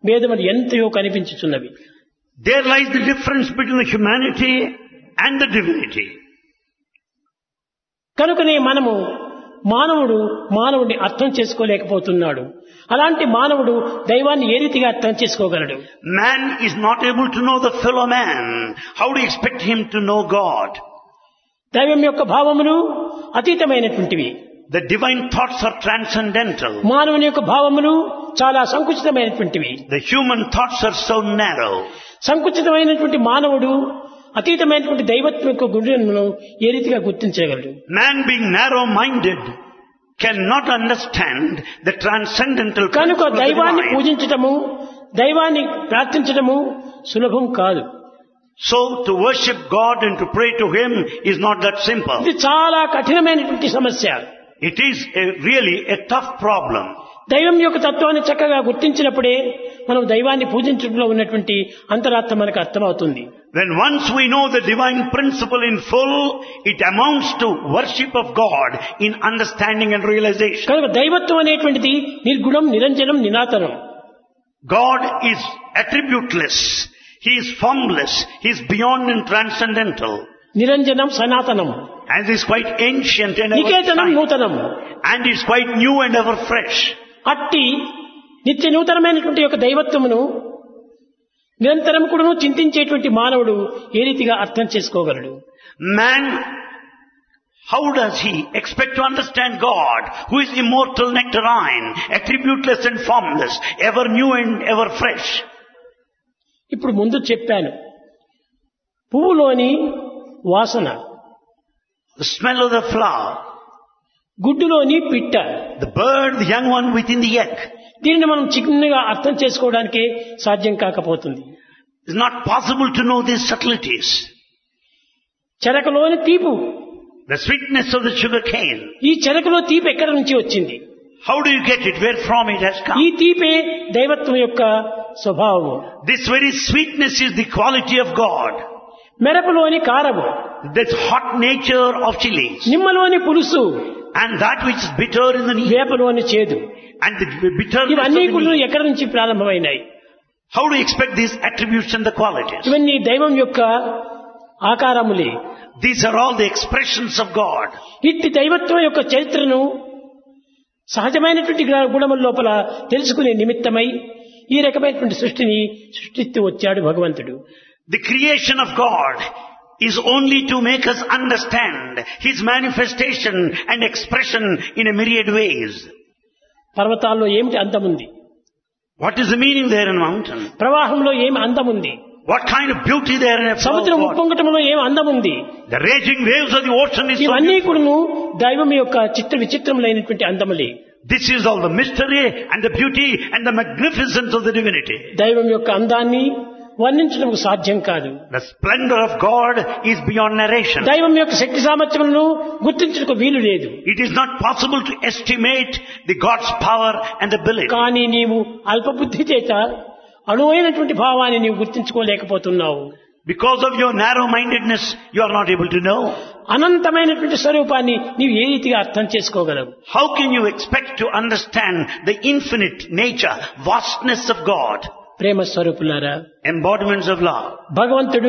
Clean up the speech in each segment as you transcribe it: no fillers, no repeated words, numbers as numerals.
భేదములు ఎంతయో కనిపించుచున్నవి. There lies the difference between the humanity and the divinity. కనుకనే మానవుడు మానవుడిని అర్థం చేసుకోలేకపోతున్నాడు. అలాంటి మానవుడు దైవాన్ని ఏ రీతిగా అర్థం చేసుకోగలడు? Man is not able to know the fellow man. How do you expect him to know God? దైవం యొక్క భావములు అతీతమైనటువంటివి. The divine thoughts are transcendental. మానవుని యొక్క భావములు చాలా సంకుచితమైనటువంటివి. The human thoughts are so narrow. సంకుచితమైనటువంటి మానవుడు అతీతమైనటువంటి దైవత్వం యొక్క గుణములను ఏ రీతిగా గుర్తించగలడు? Man being narrow-minded cannot understand the transcendental కనుక principle of the దైవాన్ని divine. పూజించటము, దైవాన్ని ప్రార్థించటము సులభం కాదు. So to worship God and to pray to Him is not that simple. ఇది చాలా కఠినమైనటువంటి సమస్య. It is really a tough problem. దైవం యొక్క తత్వాన్ని చక్కగా గుర్తించినప్పుడే మనం దైవాన్ని పూజించడంలో ఉన్నటువంటి అంతరార్థం మనకు అర్థమవుతుంది. When once we know the divine principle in full, it amounts to worship of God in understanding and realization. కనుక దైవత్వం అనేటువంటిది నిర్గుణం, నిరంజనం, నినాతనం. God is attributeless. He is formless. He is beyond and transcendental. నిరంజనం, సనాతనం. And is quite ancient and Niketanam, ever నూతనం. and is quite new and ever fresh. అట్టి నిత్య నూతనమైనటువంటి యొక్క దైవత్వమును నిరంతరం కూడా చింతించేటువంటి మానవుడు ఏ రీతిగా అర్థం చేసుకోగలడు? Man, how does he expect to understand God, who is immortal, nectarine, attributeless and formless, ever new and ever fresh? ఇప్పుడు ముందు చెప్పాను, పువ్వులోని వాసన, The smell of the flower, గుడ్డులోని పిట్ట, the bird, the young one within the egg. దీనిని మనం చిన్నగా అర్థం చేసుకోవడానికి సాధ్యం కాకపోతుంది. It's not possible to know these subtleties. చెరకలోని తీపు, The sweetness of the sugar cane. ఈ చెరకలో తీపి ఎక్కడి నుంచి వచ్చింది? How do you get it? Where from it has ఈ come? తీపే దైవత్వం యొక్క స్వభావము. This very sweetness is the quality of God. మెరపలోని కారము, This hot nature of chilies. నిమ్మలోని పులుసు, And that which is bitter in the need. వేపలోని చేదు. And the bitterness of ఇవన్నీ the కూడా need. ఎక్కడి నుంచి ప్రారంభమైనాయి? How do you expect these attributes and the qualities? ఇవన్నీ దైవం యొక్క ఆకారములే. These are all the expressions of God. ఇట్టి దైవత్వం యొక్క చరిత్రను సహజమైనటువంటి గుణముల లోపల తెలుసుకునే నిమిత్తమై ఈ రకమైనటువంటి సృష్టిని సృష్టిస్తూ వచ్చాడు భగవంతుడు. The creation of God is only to make us understand His manifestation and expression in a myriad ways. పర్వతాల్లో ఏమిటి అందముంది? What is the meaning there in a mountain? ప్రవాహంలో ఏమి అందముంది? What kind of beauty there in a flow సముద్రం of water? ఉప్పొంగటంలో ఏమి అందముంది? The raging waves of the ocean is so ఇవన్నీ beautiful. కూడాను దైవం యొక్క చిత్ర విచిత్రములైనటువంటి అందములే. This is all the mystery and the beauty and the magnificence of the divinity. దైవం యొక్క అందాన్ని వర్ణించడం సాధ్యం కాదు. The splendor of God is beyond narration. దైవం యొక్క శక్తి సామర్థ్యములను గుర్తించడానికి వీలు లేదు. It is not possible to estimate the God's power and ability. కానీ నీవు అల్పబుద్ధి చేత అణువైనటువంటి భావాన్ని నీవు గుర్తించుకోలేకపోతున్నావు. Because of your narrow-mindedness, you are not able to know. అనంతమైనటువంటి స్వరూపాన్ని నీవు ఏ రీతిగా అర్థం చేసుకోగలవు? How can you expect to understand the infinite nature, vastness of God? ప్రేమ స్వరూపులారా, Embodiments of love. భగవంతుడు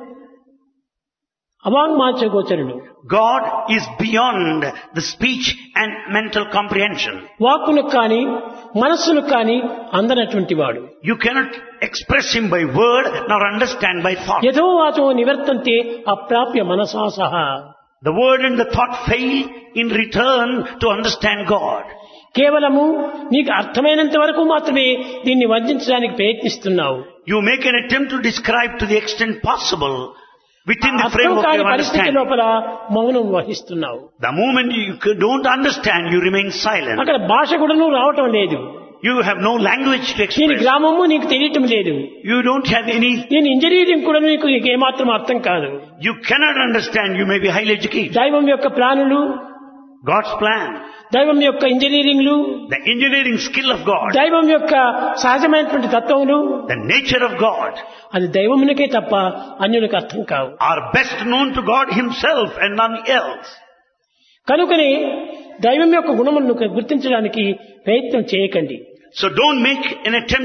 అవాంగ్మాచగోచరుడు. God is beyond the speech and mental comprehension. వాక్కును కాని మనస్సును కాని అందనటువంటి వాడు. You cannot express Him by word nor understand by thought. యథో వాచో నివర్తంతే అప్రాప్య మనసా సహా. The word and the thought fail in return to understand God. కేవలము నీకు అర్థమైనంత వరకు మాత్రమే దీన్ని వర్ణించడానికి ప్రయత్నిస్తున్నావు. You make an attempt to describe to the extent possible within the అర్థం framework కాని of పరిస్థితి understanding. లోపల మౌనం వహిస్తున్నావు. The moment you don't understand, you remain silent. అక్కడ భాష కూడా నువ్వు రావటం లేదు. You have no language to దీని express. గ్రామము నీకు తెలియటం లేదు. You don't have any, దీని ఇంజనీరింగ్ కూడా నీకు ఏమాత్రం అర్థం కాదు. you cannot understand. You may be highly educated. దైవం యొక్క ప్లానులు, God's plan, దైవం యొక్క ఇంజనీరింగ్లు, the engineering skill of God, దైవం యొక్క సహజమైనటువంటి తత్వములు, the nature of God అది దైవమునికే తప్ప అన్యునికి అర్థం కావు. are best known to God Himself and none else. కనుకనే దైవం యొక్క గుణములను గుర్తించడానికి ప్రయత్నం చేయకండి. So don't make an attempt